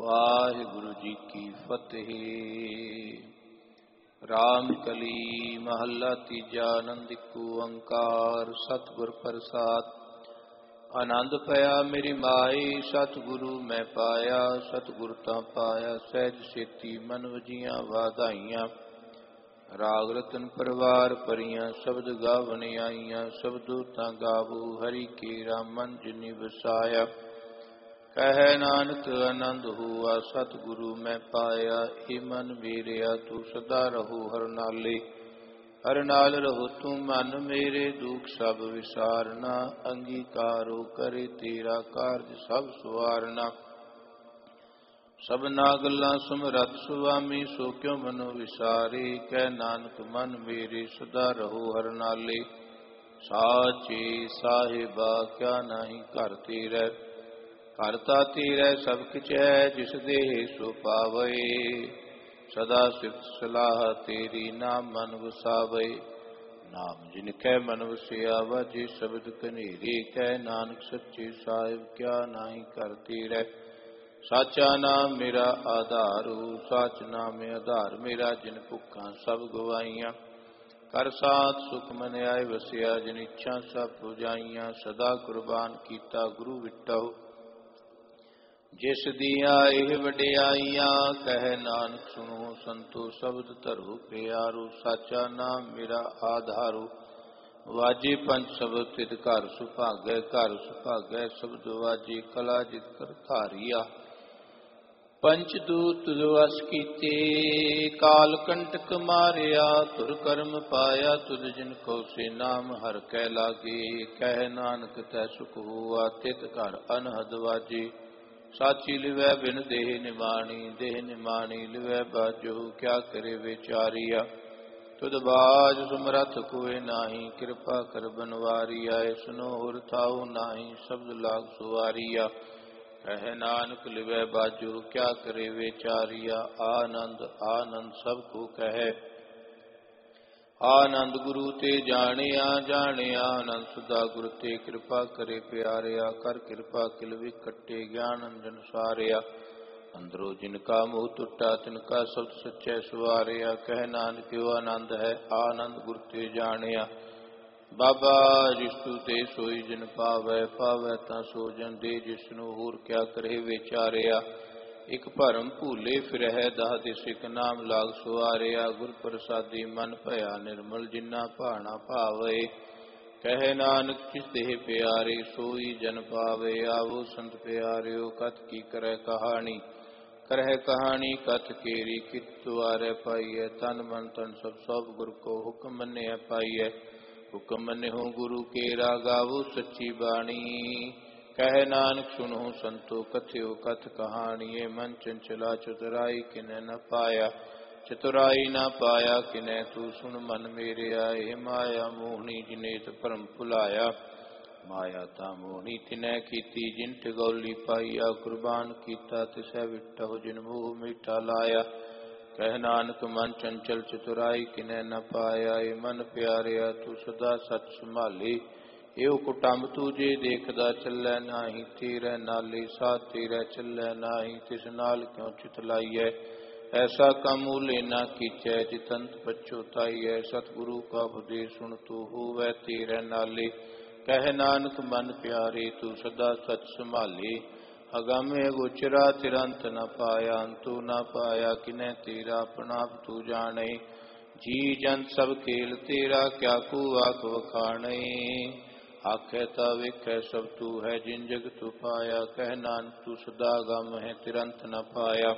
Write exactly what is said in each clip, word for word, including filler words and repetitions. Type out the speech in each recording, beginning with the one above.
ਵਾਹਿਗੁਰੂ ਜੀ ਕੀ ਫਤਿਹ। ਰਾਮ ਕਲੀ ਮਹੱਲਾ ਤੀਜਾ। ਆਨੰਦ ਇੱਕ ਓੰਕਾਰ ਸਤਿਗੁਰ ਪ੍ਰਸਾਦਿ। ਆਨੰਦ ਪਿਆ ਮੇਰੀ ਮਾਈ ਸਤਿਗੁਰੂ ਮੈਂ ਪਾਇਆ। ਸਤਿਗੁਰ ਤਾਂ ਪਾਇਆ ਸਹਿਜ ਛੇਤੀ ਮਨ ਵਜੀਆਂ ਵਾਧਾਈਆਂ। ਰਾਗ ਰਤਨ ਪਰਵਾਰ ਭਰੀਆਂ ਸ਼ਬਦ ਗਾਵਣ ਆਈਆਂ। ਸ਼ਬਦੋ ਤਾਂ ਗਾਵੋ ਹਰੀ ਕੇਰਾ ਮਨ ਜਿਨੀ ਵਸਾਇਆ। ਕਹਿ ਨਾਨਕ ਆਨੰਦ ਹੋਆ ਸਤਿਗੁਰੂ ਮੈਂ ਪਾਇਆ। ਏ ਮਨ ਮੇਰਿਆ ਤੂੰ ਸਦਾ ਰਹੋ ਹਰ ਨਾਲੇ। ਹਰ ਨਾਲ ਰਹੋ ਤੂੰ ਮਨ ਮੇਰੇ ਦੁਖ ਸਭ ਵਿਸਾਰਨਾ। ਅੰਗੀਕਾਰੋ ਕਰੇ ਤੇਰਾ ਕਾਰਜ ਸਭ ਸਵਾਰਨਾ। ਸਭਨਾ ਗੱਲਾਂ ਸਮਰੱਥ ਸੁਆਮੀ ਸੋ ਕਿਉ ਮਨੋ ਵਿਸਾਰੇ। ਕਹਿ ਨਾਨਕ ਮਨ ਮੇਰੇ ਸਦਾ ਰਹੋ ਹਰ ਨਾਲੇ। ਸਾਚੇ ਸਾਹਿਬਾ ਕਿਆ ਨਾਹੀ ਘਰ ਤੇਰੇ। ਘਰ ਤਾ ਤੇਰੇ ਸਭ ਕਿਛ ਹੈ ਜਿਸ ਦੇਹ ਸੋ ਪਾਵੇ। ਸਦਾ ਸਿਫਤ ਸਲਾਹ ਤੇਰੀ ਨਾਮ ਮਨ ਵਸਾਵੇ। ਨਾਮ ਜਿਨ ਕੈ ਮਨ ਵਸਿਆ ਵਾਜੇ ਸ਼ਬਦ ਕਨੇਰੇ। ਕਹਿ ਨਾਨਕ ਸੱਚੇ ਸਾਹਿਬ ਕਿਆ ਨਾਹੀ ਘਰ ਤੇਰੇ। ਸਾਚਾ ਨਾਮ ਮੇਰਾ ਆਧਾਰੂ ਸਾਚ ਨਾਮ ਆਧਾਰ ਮੇਰਾ। ਜਿਨ ਭੁੱਖਾਂ ਸਭ ਗਵਾਈਆਂ ਕਰ ਸਾਥ ਸੁਖ ਮਨ ਆਏ ਵਸਿਆ। ਜਿਨ ਇੱਛਾ ਸਭ ਪੁਜਾਈਆਂ ਸਦਾ ਕੁਰਬਾਨ ਕੀਤਾ ਗੁਰੂ ਵਿਟਹੁ। ਜਿਸ ਦੀਆਂ ਇਹ ਵਡਿਆਈਆਂ ਕਹਿ ਨਾਨਕ ਸੁਣੋ ਸੰਤੋ ਸ਼ਬਦ ਧਰੋ ਪਿਆਰੋ। ਸਾਚਾ ਨਾਮ ਮੇਰਾ ਆਧਾਰੂ ਵਾਜੇ ਪੰਜ ਸ਼ਬਦ ਤਿਤ ਘਰ ਸੁਭਾਗੈ। ਘਰ ਸੁਭਾਗੈ ਸ਼ਬਦ ਵਾਜੇ ਕਲਾ ਜਿਤ ਕਰ ਧਾਰੀਆ। ਪੰਚ ਦੂਤ ਤੁਧ ਵਸ ਕੀਤੇ ਕਾਲ ਕੰਟਕ ਮਾਰਿਆ। ਤੁਰ ਕਰਮ ਪਾਇਆ ਤੁਧ ਜਿਨ ਕੋ ਸੇ ਨਾਮ ਹਰ ਕੈ ਲਾਗੇ। ਕਹਿ ਨਾਨਕ ਤੈ ਸੁਖ ਹੋਆ ਤਿਤ ਘਰ ਅਨਹਦ ਵਾਜੇ। ਸਾਚੀ ਲਿਵੈ ਬਿਨ ਦੇਹ ਨਿਮਾਣੀ ਦੇਹ ਨਿਮਾਣੀ ਲਿਵੈ ਬਾਜੋ। ਕਿਆ ਕਰੇ ਵਿਚਾਰੀਆ ਤੁਧ ਬਾਜ ਸਮਰੱਥ ਕੋਇ ਨਾਹੀ। ਕਿਰਪਾ ਕਰ ਬਨਵਾਰੀਆ ਇਸਨੋ ਹੁਰ ਥਾਉ ਨਾਹੀ। ਸ਼ਬਦ ਲਾਗ ਸੁਵਾਰੀਆ ਕਹਿ ਨਾਨਕ ਲਿਵੈ ਬਾਜੋ। ਕਿਆ ਕਰੇ ਵਿਚਾਰੀਆ ਆਨੰਦ ਆਨੰਦ ਸਭ ਕੋ ਕਹੈ। ਆਨੰਦ ਗੁਰੂ ਤੇ ਜਾਣਿਆ ਜਾਣਿਆ ਆਨੰਦ ਸਦਾ ਗੁਰ ਤੇ। ਕਿਰਪਾ ਕਰੇ ਪਿਆਰਿਆ ਕਰ ਕਿਰਪਾ ਕਿਲ ਵਿਕਟੇ। ਗਿਆਨ ਅੰਜਨ ਸਾਰਿਆ ਅੰਦਰੋਂ ਜਿਨ ਕਾ ਮੋਹ ਟੁੱਟਾ ਤਿਨ ਕਾ ਸ਼ਬਦ ਸੱਚੈ ਸਵਾਰਿਆ। ਕਹਿ ਨਾਨਕ ਆਨੰਦ ਹੈ ਆਨੰਦ ਗੁਰ ਤੇ ਜਾਣਿਆ। ਬਾਬਾ ਜਿਸਤੂ ਤੇ ਸੋਈ ਜਿਨ ਪਾਵੈ ਪਾਵੈ ਤਾਂ ਸੋ ਜਨ ਦੇ। ਜਿਸਨੂੰ ਹੋਰ ਕਿਆ ਕਰੇ ਵਿਚਾਰਿਆ। ਇਕ ਭਰਮ ਭੂਲੇ ਫਿਰਹਿ ਦਾਹ ਦਿਸ ਇਕ ਨਾਮ ਲਾਗ ਸੁਆਰਿਆ। ਗੁਰ ਪ੍ਰਸਾਦੀ ਮਨ ਭਇਆ ਨਿਰਮਲ ਜਿਨਾ ਭਾਣਾ ਭਾਵੇ। ਕਹਿ ਨਾਨਕ ਜਿਸ ਦੇਹ ਪਿਆਰੇ ਸੋਈ ਜਨ ਪਾਵੇ। ਆਵੋ ਸੰਤ ਪਿਆਰਿਓ ਕਤ ਕੀ ਕਰੈ ਕਹਾਣੀ। ਕਰਹਿ ਕਹਾਣੀ ਕਥ ਕੇਰੀ ਕਿਤ ਦੁਆਰੇ ਪਾਈਐ। ਤਨ ਮਨ ਤਨ ਸਭ ਸਭ ਗੁਰ ਕੋ ਹੁਕਮ ਮੰਨਿਆ ਪਾਈਐ। ਹੁਕਮ ਮੰਨਿਓ ਗੁਰੂ ਕੇਰਾ ਗਾਵੋ ਸੱਚੀ ਬਾਣੀ। ਕਹਿ ਨਾਨਕ ਸੁਣੋ ਸੰਤੋ ਕਥਿਓ ਕਥ ਕਹਾਣੀਏ। ਮਨ ਚੰਚਲਾ ਚਤੁਰਾਈ ਕਿਨੈ ਨ ਪਾਇਆ। ਚਤੁਰਾਈ ਨਾ ਪਾਇਆ ਕਿਨੈ ਤੂੰ ਸੁਣ ਮਨ ਮੇਰੇ ਆਏ। ਮਾਇਆ ਮੋਹਣੀ ਜਿਨੇਤ ਭਰਮ ਭੁਲਾਇਆ। ਮਾਇਆ ਤਾਂ ਮੋਹਣੀ ਤਿਨੈ ਕੀਤੀ ਜਿਨ ਠਗੌਲੀ ਪਾਈਆ। ਕੁਰਬਾਨ ਕੀਤਾ ਤਿਸੈ ਵਿਟਹੁ ਜਿਨ ਮੋਹ ਮੀਠਾ ਲਾਇਆ। ਕਹਿ ਨਾਨਕ ਮਨ ਚੰਚਲ ਚਤੁਰਾਈ ਕਿਨੈ ਨ ਪਾਇਆ। ਏ ਮਨ ਪਿਆਰਿਆ ਤੂੰ ਸਦਾ ਸੱਚ ਸੰਭਾਲੇ। ਇਹੋ ਕੁਟੰਬ ਤੂੰ ਜੇ ਦੇਖਦਾ ਚੱਲੈ ਨਾਹੀ। ਤੇਰੇ ਨਾਲੇ ਸਾਥ ਤੇਰੇ ਚੱਲੈ ਨਾਹੀ। ਤਿਸ ਨਾਲ ਕਿਉ ਚਿਤ ਲਾਈਐ ਐਸਾ ਕੰਮ ਮੂਲੇ ਨਾ ਕੀਚੈ। ਜਿਤੰਤ ਪਛੋਤਾਈਐ ਸਤਿਗੁਰੂ ਕਾ ਉਪਦੇਸ਼ ਸੁਣ ਤੂੰ ਹੋਵੈ ਤੇਰੇ ਨਾਲੇ। ਕਹਿ ਨਾਨਕ ਮਨ ਪਿਆਰੇ ਤੂੰ ਸਦਾ ਸੱਚ ਸੰਭਾਲੇ। ਅਗਾਮੇ ਗੋਚਰਾ ਤਿਰੰਤ ਨ ਪਾਇਆ। ਅੰਤੂ ਨ ਪਾਇਆ ਕਿਨੈ ਤੇਰਾ ਆਪਣਾ ਆਪ ਤੂੰ ਜਾਣੇ। ਜੀ ਜੰਤ ਸਭ ਖੇਲ ਤੇਰਾ ਕਿਆ ਕੂ ਆਖ ਵਖਾਣੇ। ਆਖੇ ਤਾ ਵੇਖੈ ਸਭ ਤੂੰ ਹੈ ਜਿਨ ਜਗ ਤੂੰ ਪਾਇਆ। ਕਹਿ ਨਾਨਕ ਤੂੰ ਸਦਾ ਗਮ ਹੈ ਤਿਰੰਤ ਨ ਪਾਇਆ।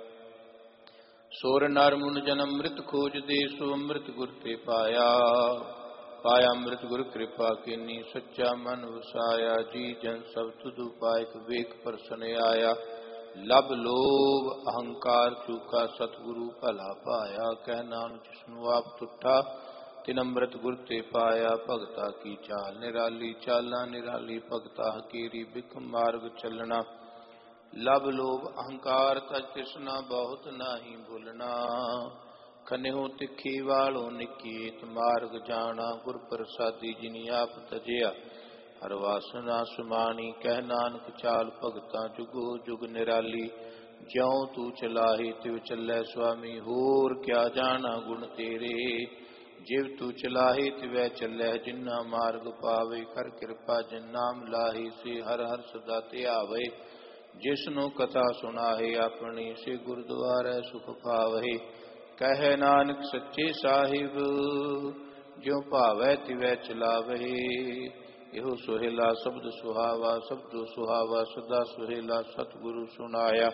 ਸੋਰ ਨਰ ਮੁਨ ਜਨ ਅੰਮ੍ਰਿਤ ਖੋਜਦੇ ਸੋ ਅੰਮ੍ਰਿਤ ਗੁਰ ਤੇ ਪਾਇਆ। ਪਾਇਆ ਅੰਮ੍ਰਿਤ ਗੁਰ ਕਿਰਪਾ ਕੀਨੀ ਸੱਚਾ ਮਨ ਵਸਾਇਆ। ਜੀ ਜਨ ਸਭ ਤੁਧ ਉਪਾਇਕ ਵੇਖ ਪਰਸਨ ਆਇਆ। ਲਬ ਲੋਭ ਅਹੰਕਾਰ ਚੂਕਾ ਸਤਿਗੁਰੂ ਭਲਾ ਪਾਇਆ। ਕਹਿ ਨਾਨਕ ਜਿਸਨੂੰ ਆਪ ਤੁਠਾ ਤਿਨ ਅੰਮ੍ਰਿਤ ਗੁਰ ਤੇ ਪਾਇਆ। ਭਗਤਾ ਕੀ ਚਾਲ ਨਿਰਾਲੀ ਚਾਲਾਂ ਨਿਰਾਲੀ। ਭਗਤਾ ਹਕੀਰੀ ਬਿਖਮ ਮਾਰਗ ਚੱਲਣਾ। ਲਬ ਲੋਭ ਅਹੰਕਾਰ ਤਜ ਤ੍ਰਿਸ਼ਨਾ ਬਹੁਤ ਨਾਹੀ ਭੁਲਣਾ। ਖਨਿਓ ਤਿੱਖੀ ਵਾਲੋ ਨਿਕੀਤ ਮਾਰਗ ਜਾਣਾ। ਗੁਰ ਪ੍ਰਸਾਦੀ ਜਿਨੀ ਆਪ ਤਜਿਆ ਹਰ ਵਾਸਨਾ ਸੁਮਾਣੀ। ਕਹਿ ਨਾਨਕ ਚਾਲ ਭਗਤਾਂ ਜੁਗੋ ਜੁਗ ਨਿਰਾਲੀ। ਜਿਉ ਤੂੰ ਚਲਾਹੀ ਤਿਵ ਚੱਲੈ ਸੁਆਮੀ। ਹੋਰ ਕਿਆ ਜਾਣਾ ਗੁਣ ਤੇਰੇ। ਜਿਵ ਤੂੰ ਚਲਾਹੀ ਤਿਵੈ ਚੱਲੈ ਜਿਨਾ ਮਾਰਗ ਪਾਵੇ। ਕਰ ਕਿਰਪਾ ਜਿਨ ਨਾਮ ਲਾਹੀ ਸੇ ਹਰ ਹਰ ਸਦਾ ਧਿਆਵੇ। ਜਿਸਨੂੰ ਕਥਾ ਸੁਣਾਹੇ ਆਪਣੀ ਸੇ ਗੁਰਦੁਆਰੈ ਸੁਖ ਪਾਵਹਿ। ਕਹਿ ਨਾਨਕ ਸੱਚੇ ਸਾਹਿਬ ਜਿਉ ਭਾਵੈ ਤਿਵੈ ਚਲਾਵਹਿ। ਇਹੋ ਸੁਹੇਲਾ ਸ਼ਬਦ ਸੁਹਾਵਾ ਸ਼ਬਦੋ ਸੁਹਾਵਾ ਸਦਾ ਸੁਹੇਲਾ ਸਤਿਗੁਰੂ ਸੁਣਾਇਆ।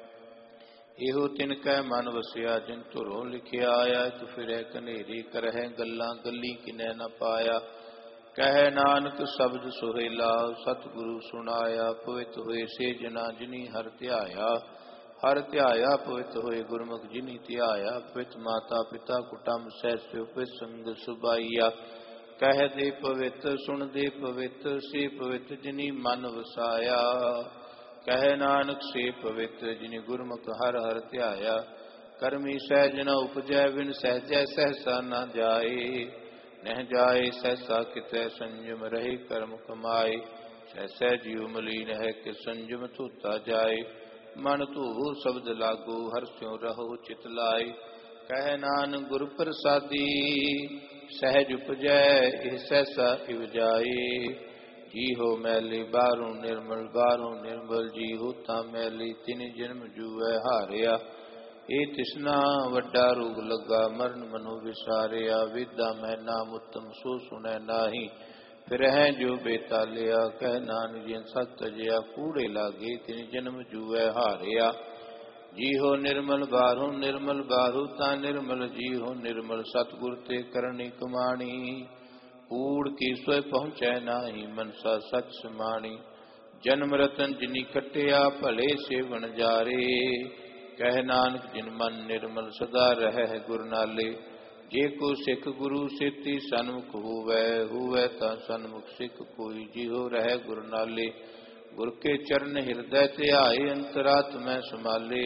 ਇਹੋ ਤਿਨ ਕੈ ਮਨ ਵਸਿਆ ਜਿਨ ਧੁਰੋਂ ਲਿਖਿਆ ਆਇਆ। ਇੱਕ ਫਿਰੈ ਕਨੇਰੀ ਕਰਹਿ ਗੱਲਾਂ ਗੱਲੀ ਕਿਨੈ ਨ ਪਾਇਆ। ਕਹਿ ਨਾਨਕ ਸ਼ਬਦ ਸੁਹੇਲਾ ਸਤਿਗੁਰੂ ਸੁਣਾਇਆ। ਪਵਿੱਤ ਹੋਏ ਸੇ ਜਨਾ ਜਿਨੀ ਹਰ ਧਿਆਇਆ। ਹਰ ਧਿਆਇਆ ਪਵਿੱਤ ਹੋਏ ਗੁਰਮੁਖ ਜਿਨੀ ਧਿਆਇਆ। ਪਵਿੱਤ ਮਾਤਾ ਪਿਤਾ ਕੁਟੰਬ ਸਹਿ ਸਿਉ ਪਵਿੱਤ ਸੰਗ ਸੁਭਾਈਆ। ਕਹਿ ਦੇ ਪਵਿੱਤ ਸੁਣ ਦੇ ਪਵਿੱਤ ਸੇ ਪਵਿੱਤ ਜਿਨੀ ਮਨ ਵਸਾਇਆ। ਕਹਿ ਨਾਨਕ ਸੇ ਪਵਿੱਤ ਜਿਨੀ ਗੁਰਮੁਖ ਹਰ ਹਰ ਧਿਆਇਆ। ਕਰਮੀ ਸਹਿਜ ਨ ਉਪਜੈ ਬਿਨ ਸਹਿਜੈ ਸਹਿਸਾ ਨ ਜਾਏ। ਨਹਿ ਜਾਏ ਸਹਿਸਾ ਕਿਤੈ ਸੰਜਮ ਰਹੇ ਕਰਮ ਕਮਾਏ। ਸਹਿਸੈ ਜੀਉ ਮਲੀਨ ਹੈ ਕਿ ਸੰਜਮ ਧੋਤਾ ਜਾਏ। ਮਨ ਧੂਰ ਸ਼ਬਦ ਲਾਗੋ ਹਰ ਸਿਉ ਰਹੋ ਚਿਤ ਲਾਏ। ਕਹਿ ਨਾਨਕ ਗੁਰ ਪ੍ਰਸਾਦੀ ਸਹਿਜ ਉਪਜੈ ਇਹ ਸਹਿਸਾ ਇਵ ਜਾਏ। ਜੀ ਹੋ ਮੈਲੀ ਬਾਹਰੋਂ ਨਿਰਮਲ ਬਾਹਰੋਂ ਨਿਰਮਲ। ਜੀ ਹੋ ਤਾਂ ਮੈਲੀ ਤਿਨ ਜਨਮ ਜੂਐ ਹਾਰਿਆ। ਇਹ ਤਿਸਨਾ ਵੱਡਾ ਰੋਗ ਲੱਗਾ ਮਰਨ ਮਨੋ ਵਿਸਾਰਿਆ। ਵੇਦਾਂ ਮੈਂ ਨਾਮ ਉੱਤਮ ਸੋ ਸੁਣੈ ਨਾਹੀ। ਫਿਰਹਿ ਜੋ ਬੇਤਾਲਿਆ। ਕਹਿ ਨਾਨਕ ਜਿਨ ਸਤ ਤਜਿਆ ਕੂੜੇ ਲਾਗੇ ਤਿਨ ਜਨਮ ਜੂਐ ਹਾਰਿਆ। ਜੀ ਹੋ ਨਿਰਮਲ ਬਾਹਰੋਂ ਨਿਰਮਲ ਬਾਹਰੋਂ ਤਾਂ ਨਿਰਮਲ। ਜੀ ਹੋ ਨਿਰਮਲ ਸਤਿਗੁਰ ਤੇ ਕਰਨੀ ਕਮਾਣੀ। ਕੂੜ ਕੀ ਸੋਇ ਪਹੁੰਚੈ ਨਾਹੀ ਮਨਸਾ ਸਚ ਸਮਾਣੀ। ਜਨਮ ਰਤਨ ਜਿਨੀ ਕਟਿਆ ਭਲੇ ਸੇਵਨ ਜਾਰੇ। ਕਹਿ ਨਾਨਕ ਜਿਨ ਮਨ ਨਿਰਮਲ ਸਦਾ ਰਹਿ ਗੁਰ ਨਾਲੇ। ਜੇ ਕੋ ਸਿੱਖ ਗੁਰੂ ਸੇਤੀ ਸਨਮੁਖ ਹੋਵੈ ਹੋਵੈ ਤਾਂ ਸਨਮੁਖ ਸਿੱਖ ਕੋਈ। ਜਿਉ ਰਹਿ ਗੁਰ ਨਾਲੇ ਗੁਰ ਕੇ ਚਰਨ ਹਿਰਦੈ ਧਿਆਏ। ਅੰਤਰਾਤਮੈ ਸਮਾਲੇ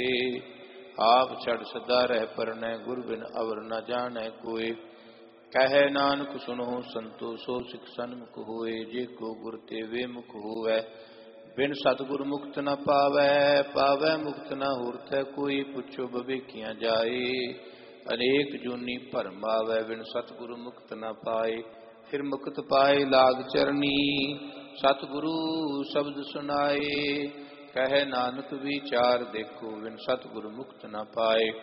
ਆਪ ਛੜ ਸਦਾ ਰਹਿ ਪਰਨੈ। ਗੁਰ ਬਿਨ ਅਵਰ ਨ ਜਾਣੈ ਕੋਇ। ਕਹਿ ਨਾਨਕ ਸੁਣੋ ਸੰਤੋ ਸੋ ਸਿੱਖ ਸਨਮੁਖ ਹੋਏ। ਜੇ ਕੋ ਗੁਰ ਤੇ ਵੇ ਮੁਖ ਹੋਵੈ ਬਿਨ ਸਤਿਗੁਰ ਮੁਕਤ ਨ ਪਾਵੈ। ਪਾਵੈ ਮੁਕਤ ਨ ਹੋਰਥੈ ਕੋਈ। ਪੁੱਛੋ ਬਵੇਕੀਆਂ ਜਾਏ ਅਨੇਕ ਜੂਨੀ ਭਰਮ ਆਵੈ। ਬਿਨ ਸਤਿਗੁਰ ਮੁਕਤ ਨ ਪਾਏ ਫਿਰ ਮੁਕਤ ਪਾਏ ਲਾਗ ਚਰਨੀ। ਸਤਿਗੁਰੂ ਸ਼ਬਦ ਸੁਨਾਏ। ਕਹਿ ਨਾਨਕ ਵਿਚਾਰ ਦੇਖੋ ਬਿਨ ਸਤਿਗੁਰ ਮੁਕਤ ਨ ਪਾਏ।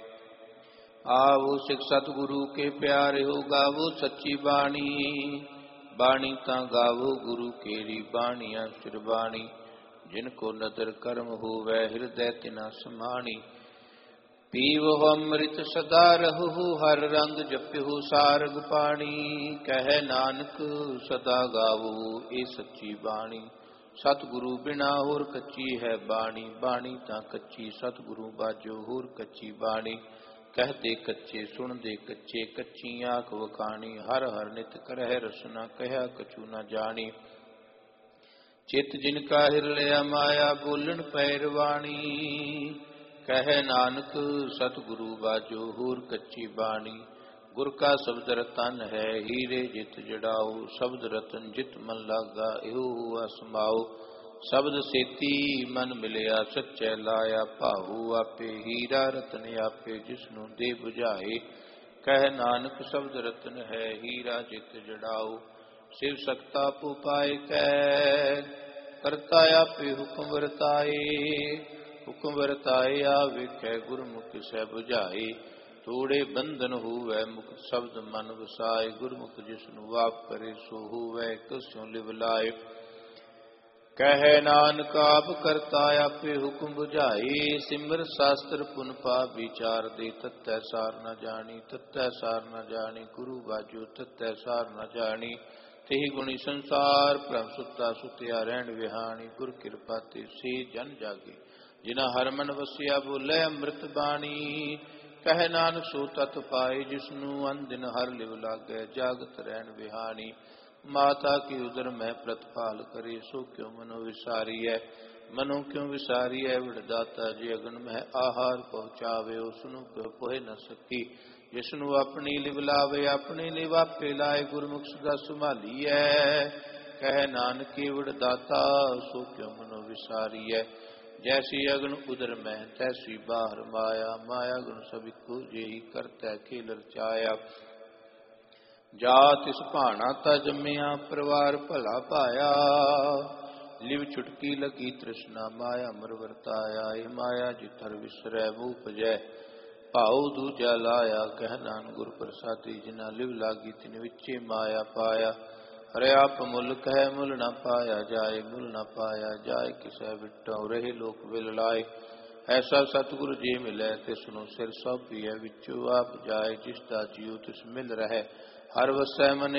ਆਵੋ ਸਿੱਖ ਸਤਿਗੁਰੂ ਕੇ ਪਿਆਰਿਓ ਗਾਵੋ ਸੱਚੀ ਬਾਣੀ। ਬਾਣੀ ਤਾਂ ਗਾਵੋ ਗੁਰੂ ਕੇਰੀ ਬਾਣੀਆਂ ਸਿਰ ਬਾਣੀ। ਜਿਨ ਕੋ ਨਦਰ ਕਰਮ ਹੋਵੈ ਹਿਰਦੈ ਤਿਨਾ ਸਮਾਣੀ। ਪੀਵਹੁ ਅੰਮ੍ਰਿਤ ਸਦਾ ਰਹੂ ਹਰ ਰੰਗ ਜਪਿਹੁ ਸਾਰਗ ਪਾਣੀ। ਕਹਿ ਨਾਨਕ ਸਦਾ ਗਾਵੋ ਇਹ ਸੱਚੀ ਬਾਣੀ। ਸਤਿਗੁਰੂ ਬਿਨਾ ਹੋਰ ਕੱਚੀ ਹੈ ਬਾਣੀ। ਬਾਣੀ ਤਾਂ ਕੱਚੀ ਸਤਿਗੁਰੂ ਬਾਝੋ ਹੋਰ ਕੱਚੀ ਬਾਣੀ। ਕਹਤੇ ਕੱਚੇ ਸੁਣਦੇ ਕੱਚੇ ਕੱਚੀ ਆਖ ਵਖਾਣੀ। ਹਰ ਹਰ ਨਿਤ ਕਰਹਿ ਰਸਨਾ ਕਹਿਆ ਕਛੂ ਨ ਜਾਣੀ। ਚਿਤ ਜਿਨ ਕਾ ਹਿਰਲਿਆ ਮਾਇਆ ਬੋਲਣ ਪੈ ਰਵਾਣੀ। ਕਹਿ ਨਾਨਕ ਸਤਿਗੁਰੂ ਬਾਝੋ ਹੋਰ ਕੱਚੀ ਬਾਣੀ। ਗੁਰ ਕਾ ਸ਼ਬਦ ਰਤਨ ਹੈ ਹੀਰੇ ਜਿਤ ਜੜਾਓ। ਸ਼ਬਦ ਰਤਨ ਜਿਤ ਮਨ ਲਾਗਾ ਇਹੋ ਹੁਆ ਸਮਾਓ। ਸ਼ਬਦ ਸੇਤੀ ਮਨ ਮਿਲਿਆ ਸੱਚੈ ਲਾਇਆ। ਭਾਉ ਆਪੇ ਹੀਰਾ ਰਤਨ ਆਪੇ ਜਿਸਨੂੰ ਦੇ ਬੁਝਾਏ। ਕਹਿ ਨਾਨਕ ਸ਼ਬਦ ਰਤਨ ਹੈ ਹੀਰਾ ਜਿਤ ਜੜਾਓ। ਸਿਵ ਸਕਤਾ ਪੂ ਪਾਏ ਕੈ ਕਰਤਾ ਆਪੇ ਹੁਕਮ ਵਰਤਾਏ। ਹੁਕਮ ਵਰਤਾਏ ਆ ਵੇਖੈ ਗੁਰਮੁਖ ਸਹਿ ਬੁਝਾਏ। ਤੋੜੇ ਬੰਧਨ ਹੋਵੈ ਮੁਕਤ ਸ਼ਬਦ ਮਨ ਵਸਾਏ। ਗੁਰਮੁਖ ਜਿਸਨੂੰ ਵਾਪ ਕਰੇ ਸੋ ਹੋਵੈ ਕਸਿਉ ਲਿਵ ਲਾਏ। ਕਹਿ ਨਾਨਕ ਆਪ ਕਰਤਾ ਆਪੇ ਹੁਕਮ ਬੁਝਾਈ। ਸਿਮਰ ਸ਼ਾਸਤਰ ਪੁਨ ਪਾਪ ਵਿਚਾਰ ਦੇ ਤਤੈ ਸਾਰ ਨ ਜਾਣੀ। ਤਤੈ ਸਾਰ ਨ ਜਾਣੀ ਗੁਰੂ ਬਾਝੋ ਤਤੈ ਸਾਰ ਨ ਜਾਣੀ। ਤੇहि ਗੁਣੀ ਸੰਸਾਰ ਭ੍ਰਮ ਸੁੱਤਾ ਸੁਤਿਆ ਰਹਿਣ ਵਿਹਾਣੀ। ਗੁਰ ਕਿਰਪਾ ਤੇ ਸੇ ਜਨ ਜਾਗੇ ਜਿਨਾ ਹਰ ਮਨ ਵਸਿਆ ਬੋਲੇ ਅੰਮ੍ਰਿਤ ਬਾਣੀ। ਕਹਿ ਨਾਨਕ ਸੋ ਤਤ ਪਾਏ ਜਿਸਨੂੰ ਅਨ ਦਿਨ ਹਰ ਲਿਵ ਲਾਗੈ ਜਾਗਤ ਰਹਿਣ ਵਿਹਾਣੀ। ਮਾਤਾ ਕੀ ਉਦਰ ਮੈਂ ਪ੍ਰਤਪਾਲ ਕਰੇ ਸੋ ਕਿਉ ਮਨੋ ਵਿਸਾਰੀਐ। ਮਨੋ ਕਿਉ ਵਿਸਾਰੀਐ ਵਿੜਦਾਤਾ ਜੇ ਅਗਨ ਮਹਿ ਆਹਾਰ ਪਹੁੰਚਾਵੇ। ਉਸਨੂੰ ਕਿਉ ਪੋਹਿ ਨ ਸਕੀ ਜਿਸਨੂੰ ਆਪਣੀ ਲਿਵ ਲਾਵੇ। ਆਪਣੀ ਲਿਵ ਆਪੇ ਲਾਏ ਗੁਰਮੁਖ ਸਦਾ ਸੰਭਾਲੀਐ। कह नानक केवड़ दाता सो क्यों मनो विसारिय। जैसी अग्न उदर में तैसी बाहर माया, माया गुण सबिको जेहि करतै खेल रचाया। जात इस भाना ता जम्मिया परिवार भला पाया, लिव छुटकी लगी तृष्णा माया मर वरताया। ए माया जिथर विसरै मुँह पजै भाऊ दूजा लाया, कह नान गुर प्रसादी जिना लिव लागी तिन विचे माया पाया। हरे आप मुल कह मुल न पाया जाए, मुल न पाया जाए किसै बिटो रहे लोक विल लाए। ऐसा सतगुरु जी मिलै तिसनु सिर सौंपिए, विचो आप जाए जिसदा जियो तिस मिल रहे हर वसै मन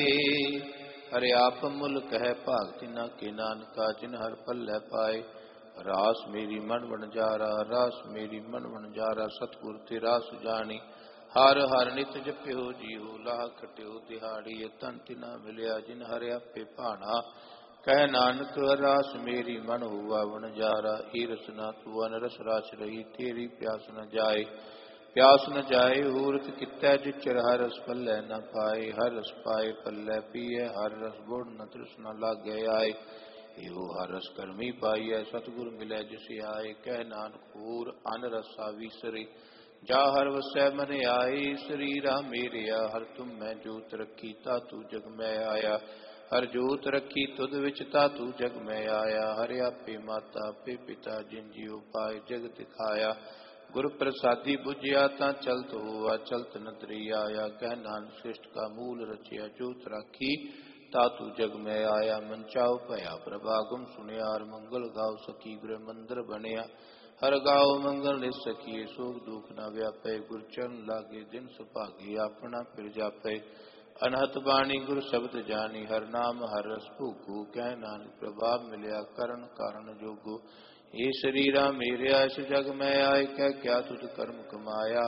आए। हरे आप मुल कह भाग तिना के नानका, जिन हर पल्लै पाए। रास मेरी मन वणजारा, रास मेरी मन वणजारा, सतगुर ते रास जानी। हर हर नित जप्यो जीओ, लाह खट्यो दिहाड़ी। तन तिना मिलिया जिन हरे आपे भाना, कह नानक रास मेरी मन हुआ वणजारा। ई रसना तू अनरस रास रही, तेरी प्यास न जाए प्यास न जाए। हूरत कितै जिचर हर रस पल्लै न पाए, हर रस पाए पल्लै पिए, हर रस गुण न तृष्णा लागे आए। एहो हर रस करमी पाइय, सतगुर मिलै जिस आए। कह नानक होर अन रसा विसरे, जा हर वसै मन आए। शरीरा मेरिया हर तुम मैं जोत रखी, तातू जग मैं आया। हर जोत रखी तुद विच, तातू जग मैं आया। हरे आपे माता आपे पिता, जिन जियो पाए जग दिखाया। गुर प्रसादी बुझिया ता चलत हुआ, चलत नदरी आया। कह नानक सृष्ट का मूल रचिया, जोत राखी तातू जग में आया। मन चाओ भया प्रभागम सुनिया, हर मंगल गाओ सकी गृह मंदिर बनिया। हर गाओ मंगल निस सकिए, सोग दुख न व्यापे। गुर चरण लागे जिन सुभागे, अपना फिर जापे। अनहत बाणी गुर शब्द जानी, हर नाम हर रस भूगु। कह नानक प्रभाव मिलिया करण कारण जोगु। ये शरीरा मेरिया इस जग में आए, कह क्या तुझ कर्म कमाया।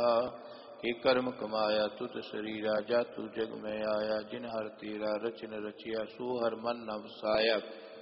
हे कर्म कमाया तुत शरीरा, जा तू जग में आया। जिन हर तेरा रचन रचिया, सो हर मन न वसाया।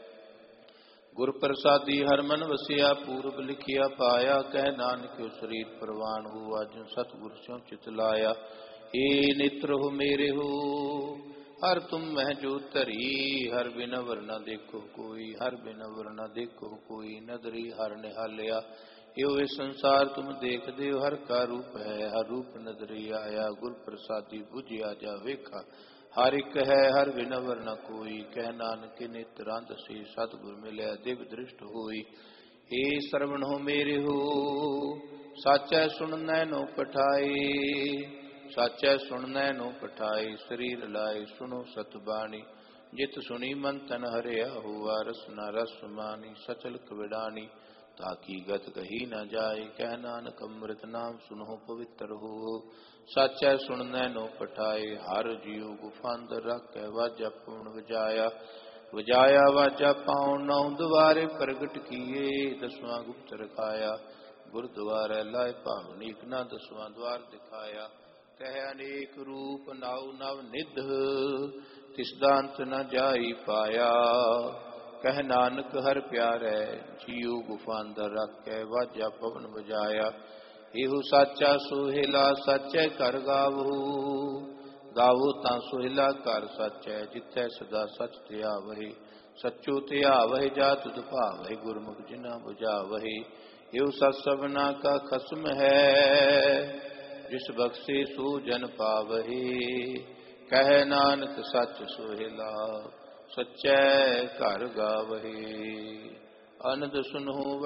गुर प्रसादी हर मन वसिया, पूर्व लिखिया पाया। कह नानक शरीर परवान हुआ, जिन सतगुर स्यों चित लाया। हे नेत्र हो मेरे हो, हर तुम मह जो तरी। हर बिनवर न देखो कोई, हर बिनवर न देखो कोई। नदरी हर निहालिया, यो ये संसार तुम देख दे। हर का रूप है हर रूप नदरी आया। गुर प्रसादी बुझिया जा वेखा, हर एक है हर बिनवर न कोई। कह नानक नेत्रांत से सतगुर मिले, दिव दृष्ट होई। हे श्रवण हो मेरे हो, साचै सुन नैनो पठाई। साचै सुन नैनो पठाई, शरीर लाए सुनो सतबाणी। जित सुनी मन तन हरिया हुआ, रसना रस मानी। सचल कविडानी ताकि गत कही न जाए। कह नानक अमृत नाम सुनो पवित्र हो, साचै सुन नैनो पठाए। हर जियो गुफांदर रख वाजा पूर्ण वजाया। वजाया वाजा पाओ नौ द्वारे प्रगट किए। दसवां गुप्त रखाया, गुरुद्वारे लाए भावनीक ना। दसवां द्वार दिखाया, कह अनेक रूप नाउ नव निध। तिसदा अंत न जाई पाया। कह नानक हर प्यारे, जियो गुफा अंदर रख वाजा पवन बजाया। एहो साचा सोहेला, साचे कर गावो। गावो तां सोहेला कर साचै, जिथै सदा सच ध्यावहि। सचो ध्यावहि जा तुध भावहि, गुरमुख जिना बुझावहि। एहो सत सबना का खसम है, जिस बख्शे सो जन पावहि। कह नानक सच सोहेला, सच्चै घर गावहि। अनद सुनहु